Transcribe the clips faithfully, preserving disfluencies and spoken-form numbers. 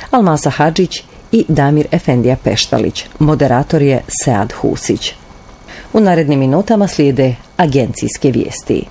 Almasa Hadžić i Damir Efendija Peštalić. Moderator je Sead Husić. U narednim minutama slijede agencijske vijesti.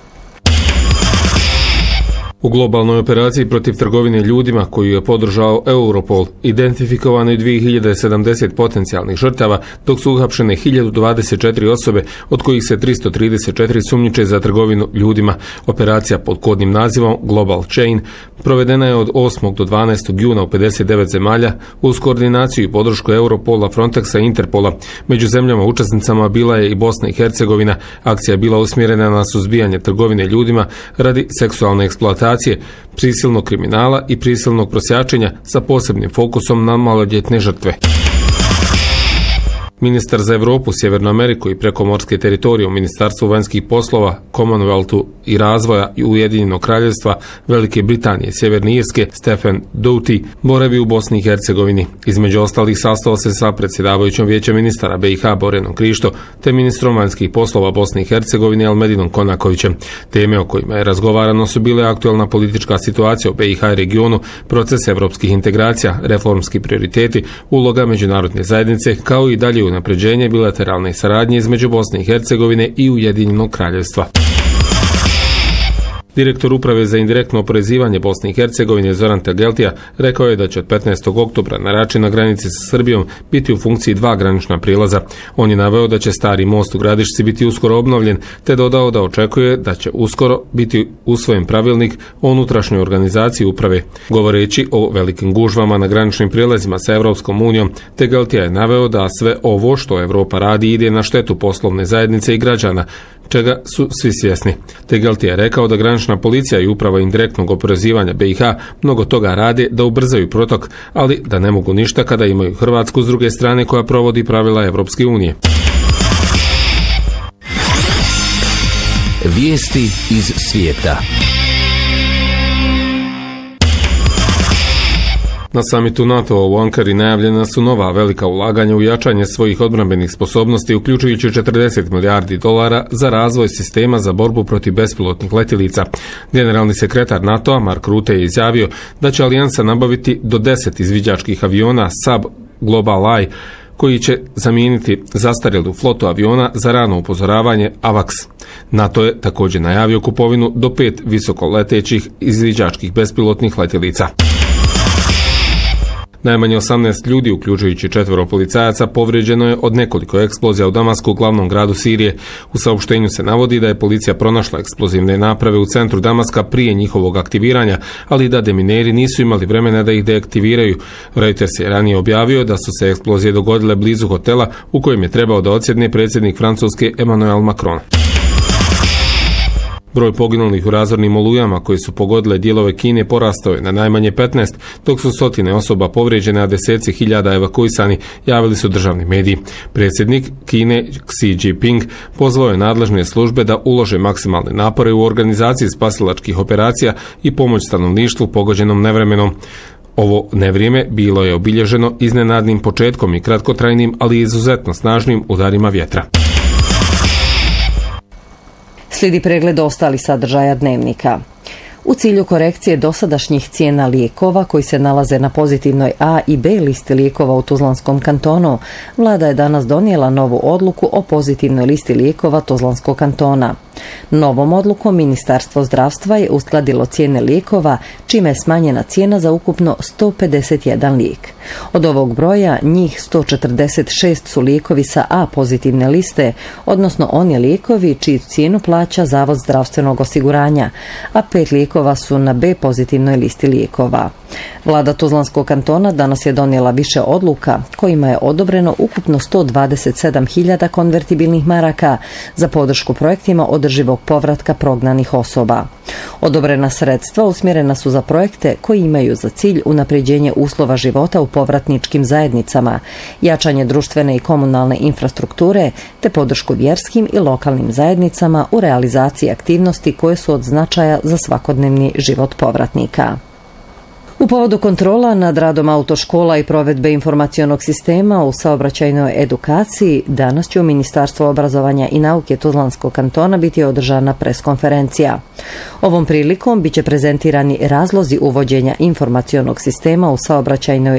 U globalnoj operaciji protiv trgovine ljudima koju je podržao Europol identifikovano je dvije hiljade sedamdeset potencijalnih žrtava, dok su uhapšene hiljadu dvadeset četiri osobe, od kojih se tristo trideset četiri sumnjiče za trgovinu ljudima. Operacija pod kodnim nazivom Global Chain provedena je od osmog do dvanaestog juna u pedeset devet zemalja uz koordinaciju i podršku Europola, Frontexa i Interpola. Među zemljama učesnicama bila je i Bosna i Hercegovina. Akcija je bila usmjerena na suzbijanje trgovine ljudima radi seksualne eksploatacije, prisilnog kriminala i prisilnog prosjačenja sa posebnim fokusom na maloljetne žrtve. Ministar za Europu, Sjevernu Ameriku i prekomorske teritorije u Ministarstvu vanjskih poslova, Commonwealthu i razvoja i Ujedinjenog kraljevstva Velike Britanije, Sjeverne Irske, Stephen Doughty, boravi u Bosni i Hercegovini. Između ostalih sastao se sa predsjedavajućom vijeća ministara B i H Borenom Krišto te ministrom vanjskih poslova Bosne i Hercegovine Almedinom Konakovićem. Teme o kojima je razgovarano su bile aktualna politička situacija u B i H regionu, proces evropskih integracija, reformski prioriteti, uloga međunarodne zajednice, kao i dalje unapređenje bilateralne saradnje između Bosne i Hercegovine i Ujedinjenog kraljevstva. Direktor Uprave za indirektno oporezivanje Bosne i Hercegovine Zoran Tegeltija rekao je da će od petnaestog oktobra na Rači na granici sa Srbijom biti u funkciji dva granična prijelaza. On je naveo da će stari most u Gradišci biti uskoro obnovljen, te dodao da očekuje da će uskoro biti usvojen pravilnik o unutrašnjoj organizaciji uprave. Govoreći o velikim gužvama na graničnim prijelazima sa Evropskom unijom, Tegeltija je naveo da sve ovo što Evropa radi ide na štetu poslovne zajednice i građana, čega su svi svjesni. Tegeltija je rekao da granična policija i uprava indirektnog oporezivanja B i H mnogo toga rade da ubrzaju protok, ali da ne mogu ništa kada imaju Hrvatsku s druge strane koja provodi pravila Evropske unije. Vijesti iz svijeta. Na samitu NATO-a u Ankari najavljena su nova velika ulaganja u jačanje svojih odbrambenih sposobnosti, uključujući četrdeset milijardi dolara za razvoj sistema za borbu protiv bespilotnih letjelica. Generalni sekretar NATO-a Mark Rutte je izjavio da će alijansa nabaviti do deset izviđačkih aviona Saab Global Eye, koji će zamijeniti zastarjelu flotu aviona za rano upozoravanje AVAX. NATO je također najavio kupovinu do pet visokoletećih izviđačkih bespilotnih letjelica. Najmanje osamnaest ljudi, uključujući četvero policajaca, povrijeđeno je od nekoliko eksplozija u Damasku, glavnom gradu Sirije. U saopštenju se navodi da je policija pronašla eksplozivne naprave u centru Damaska prije njihovog aktiviranja, ali da demineri nisu imali vremena da ih deaktiviraju. Reuters je ranije objavio da su se eksplozije dogodile blizu hotela u kojem je trebao da odsjedne predsjednik Francuske Emmanuel Macron. Broj poginulih u razornim olujama koji su pogodile dijelove Kine porastao je na najmanje petnaest, dok su stotine osoba povrijeđene, a deseci hiljada evakuisani, javili su državni mediji. Predsjednik Kine Xi Jinping pozvao je nadležne službe da ulože maksimalne napore u organizaciji spasilačkih operacija i pomoć stanovništvu pogođenom nevremenom. Ovo nevrijeme bilo je obilježeno iznenadnim početkom i kratkotrajnim, ali izuzetno snažnim udarima vjetra. Slijedi pregled ostalih sadržaja dnevnika. U cilju korekcije dosadašnjih cijena lijekova koji se nalaze na pozitivnoj A i B listi lijekova u Tuzlanskom kantonu, vlada je danas donijela novu odluku o pozitivnoj listi lijekova Tuzlanskog kantona. Novom odlukom Ministarstvo zdravstva je uskladilo cijene lijekova, čime je smanjena cijena za ukupno sto pedeset jedan lijek. Od ovog broja njih sto četrdeset šest su lijekovi sa A pozitivne liste, odnosno oni lijekovi čiju cijenu plaća Zavod zdravstvenog osiguranja, a pet lijekova su na B pozitivnoj listi lijekova. Vlada Tuzlanskog kantona danas je donijela više odluka kojima je odobreno ukupno sto dvadeset sedam hiljada konvertibilnih maraka za podršku projektima održivog povratka prognanih osoba. Odobrena sredstva usmjerena su za projekte koji imaju za cilj unapređenje uslova života u povratničkim zajednicama, jačanje društvene i komunalne infrastrukture te podršku vjerskim i lokalnim zajednicama u realizaciji aktivnosti koje su od značaja za svakodnevni život povratnika. U povodu kontrola nad radom autoškola i provedbe informacionog sistema u saobraćajnoj edukaciji, danas će u Ministarstvu obrazovanja i nauke Tuzlanskog kantona biti održana preskonferencija. Ovom prilikom biće prezentirani razlozi uvođenja informacionog sistema u saobraćajnoj